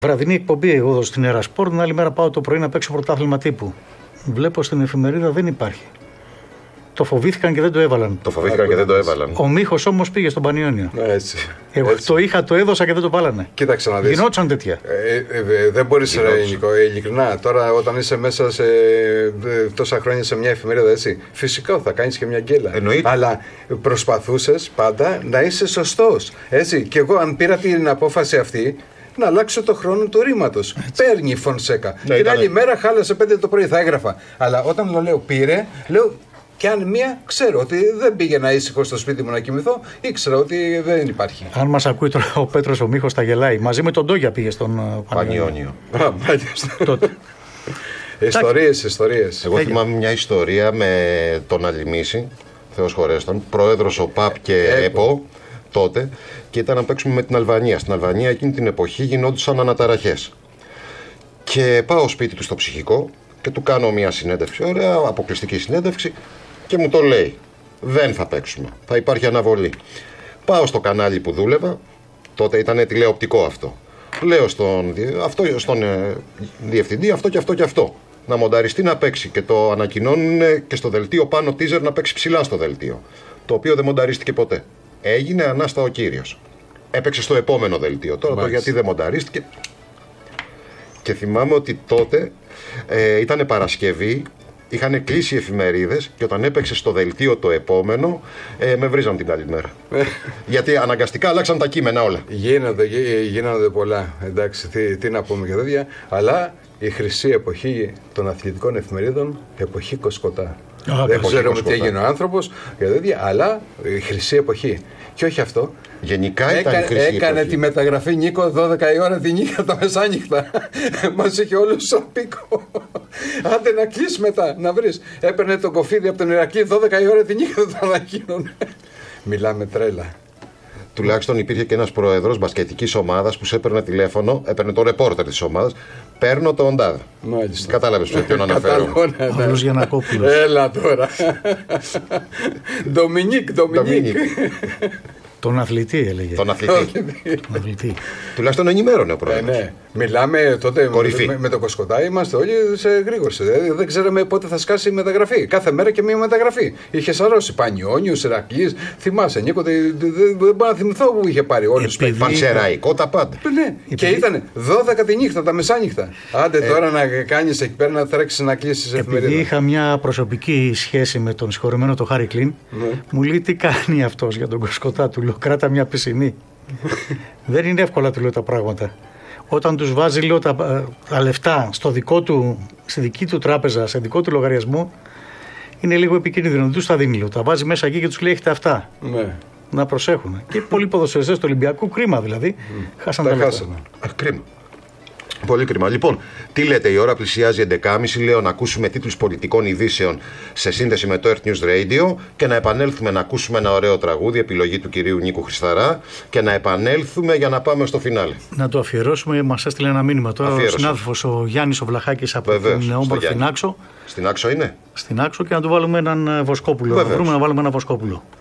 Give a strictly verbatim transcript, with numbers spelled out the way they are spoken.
Βραδινή εκπομπή εγώ εδώ στην Ερασπορ, την άλλη μέρα πάω το πρωί να παίξω πρωτάθλημα τύπου. Βλέπω στην εφημερίδα δεν υπάρχει. Το φοβήθηκαν και δεν το έβαλαν. Το φοβήθηκαν και δεν το έβαλαν. Ο Μίχος όμως πήγε στον Πανιόνιο. Έτσι. Εγώ έτσι. Το είχα, το έδωσα και δεν το βάλανε. Κοίταξε να δεις. Γινόντουσαν τέτοια. Ε, ε, ε, δεν μπορείς, Νικό, ειλικρινά. Τώρα, όταν είσαι μέσα σε ε, τόσα χρόνια σε μια εφημερίδα, έτσι. Φυσικά θα κάνεις και μια γκέλα. Εννοείται. Αλλά προσπαθούσες πάντα να είσαι σωστός. Έτσι. Και εγώ, αν πήρα την απόφαση αυτή, να αλλάξω το χρόνο του ρήματος. Παίρνει η Φονσέκα. Ναι, την ήταν... άλλη μέρα χάλασε πέντε το πρωί, θα έγραφα. Αλλά όταν το λέω πήρε, λέω. Και αν μία, ξέρω ότι δεν πήγαινα ήσυχο στο σπίτι μου να κοιμηθώ, ήξερα ότι δεν υπάρχει. Αν μας ακούει τώρα ο Πέτρος ο Μίχος τα γελάει. Μαζί με τον Ντόγια πήγε στον Πανιόνιο. Πανιόνιο. Ιστορίες, ιστορίες. Εγώ θυμάμαι μια ιστορία με τον Αλιμίση, Θεός χωρέστον, πρόεδρος ΟΠΑΠ και ΕΠΟ τότε, και ήταν να παίξουμε με την Αλβανία. Στην Αλβανία εκείνη την εποχή γινόντουσαν αναταραχές. Και πάω σπίτι του στο ψυχικό και του κάνω μια συνέντευξη, ωραία, αποκλειστική συνέντευξη, και μου το λέει: δεν θα παίξουμε, θα υπάρχει αναβολή. Πάω στο κανάλι που δούλευα, τότε ήταν τηλεοπτικό αυτό. Λέω στον, αυτό, στον ε, διευθυντή αυτό και αυτό και αυτό. Να μονταριστεί να παίξει, και το ανακοινώνουν και στο δελτίο πάνω teaser να παίξει ψηλά στο δελτίο. Το οποίο δεν μονταρίστηκε ποτέ. Έγινε ανάστα ο κύριος. Έπαιξε στο επόμενο δελτίο. Τώρα το γιατί δεν μονταρίστηκε. Και θυμάμαι ότι τότε ε, ήταν Παρασκευή, είχαν κλείσει οι εφημερίδες και όταν έπαιξε στο δελτίο το επόμενο, ε, με βρίζαν την άλλη μέρα. Γιατί αναγκαστικά αλλάξαν τα κείμενα όλα. Γίνονται, γίνονται πολλά. Εντάξει, τι, τι να πούμε και τέτοια. Αλλά η χρυσή εποχή των αθλητικών εφημερίδων, εποχή Κοσκοτά. Α, δεν ξέρουμε τι έγινε ο άνθρωπος και τέτοια, αλλά η χρυσή εποχή. Και όχι αυτό. Γενικά ήταν Έκα, η χρυσή έκανε εποχή. Τη μεταγραφή, Νίκο, δώδεκα η ώρα τη νύχτα τα μεσάνυχτα. Μας είχε όλους στο πίκο. Άντε να κλείσει μετά, να βρεις. Έπαιρνε το κοφίδι από τον Ηρακλή δώδεκα η ώρα τη νύχτα, το ανακοίνωνε. Μιλάμε τρέλα. Τουλάχιστον υπήρχε και ένας πρόεδρος μπασκετικής ομάδας που σε έπαιρνε τηλέφωνο, έπαιρνε το ρεπόρτερ της ομάδας. Παίρνω τον τάδε. Μάλιστα. Κατάλαβες σε ποιον αναφέρω. Παύλος Γιαννακόπουλος. Έλα τώρα. Ντομινίκ, Ντομινίκ. Τον αθλητή έλεγε. Τον αθλητή. Τον αθλητή. Τουλάχιστον ενημέρωνε ο πρόεδρος. Ε, ναι. Μιλάμε τότε με, με τον Κοσκοτά, είμαστε όλοι σε γρήγορση. Δηλαδή δεν ξέραμε πότε θα σκάσει η μεταγραφή. Κάθε μέρα και μία μεταγραφή. Είχε σαρώσει Πανιόνιους, Ηρακλής. Θυμάσαι, Νίκο, δεν μπορώ να θυμηθώ που είχε πάρει όλους. Επειδή... Πανσεραϊκό, τα πάντα. Ναι. Επειδή... Και ήταν δώδεκα τη νύχτα, τα μεσάνυχτα. Άντε ε... τώρα να κάνεις εκεί πέρα να τρέξεις να κλείσεις εφημερίδα. Επειδή είχα μια προσωπική σχέση με τον συγχωρεμένο τον Χάρη Κλίν, ναι. Μου λέει τι κάνει αυτός για τον Κοσκοτά, του λέω κράτα μια πισινή. Δεν είναι εύκολα, του λέω, τα πράγματα. Όταν τους βάζει, λέω, τα, τα λεφτά στο δικό του, στη δική του τράπεζα, σε δικό του λογαριασμό, είναι λίγο επικίνδυνο. Δεν τους τα δίνει, λέω. Τα βάζει μέσα εκεί και τους λέει έχετε αυτά. Ναι. Να προσέχουν. Και πολλοί ποδοσφαιριστές του Ολυμπιακού, κρίμα δηλαδή, mm. χάσαν τα, τα λεφτά. Κρίμα. Πολύ κρίμα. Λοιπόν, τι λέτε, η ώρα πλησιάζει έντεκα και μισή. Λέω να ακούσουμε τίτλους πολιτικών ειδήσεων σε σύνδεση με το Earth News Radio και να επανέλθουμε να ακούσουμε ένα ωραίο τραγούδι, επιλογή του κυρίου Νίκου Χρισταρά, και να επανέλθουμε για να πάμε στο φινάλε. Να το αφιερώσουμε, μας έστειλε ένα μήνυμα τώρα ο συνάδελφος ο Γιάννης ο Βλαχάκης από Βεβαίως, την όμορφη Άξο. Στην Άξο είναι. Στην Άξο, και να του βάλουμε έναν Βοσκόπουλο. Βεβαίως. Να βρούμε να βάλουμε ένα Βοσκόπουλο.